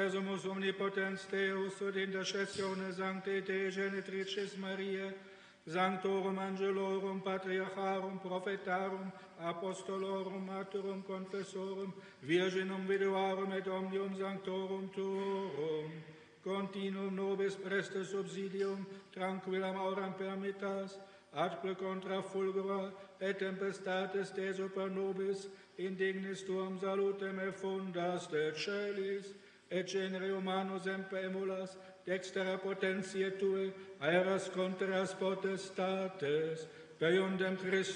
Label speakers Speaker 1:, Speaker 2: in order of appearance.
Speaker 1: presumus omnipotens Deus, ut intercessione Sancte Dei Genitricis Mariae, Sanctorum Angelorum, Patriarcharum, Prophetarum, Apostolorum, Martyrum, Confessorum, Virginum Viduarum et Omnium Sanctorum Tuorum, continuum nobis preste subsidium, tranquillam auram permittas, atque contra fulgura et tempestates de super nobis, indignis tuum salutem effundas de celis, et genere humanus empe emulas, dextera potentiae tue, aeras contras potestates, per iundem Christum,